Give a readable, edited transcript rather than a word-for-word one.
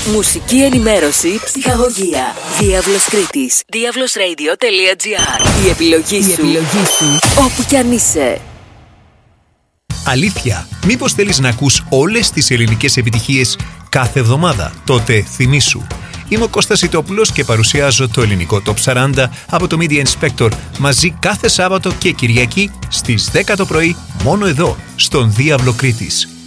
Μουσική ενημέρωση, ψυχαγωγία. Διάβλος Κρήτης. diablosradio.gr. Η επιλογή σου. Όπου κι αν είσαι. Αλήθεια, μήπως θέλεις να ακούς όλες τις ελληνικές επιτυχίες κάθε εβδομάδα? Τότε θυμήσου. Είμαι ο Κώστας Ιτόπουλος και παρουσιάζω το ελληνικό Top 40 από το Media Inspector μαζί κάθε Σάββατο και Κυριακή στις 10 το πρωί μόνο εδώ, στον Διάβλο Κρήτης.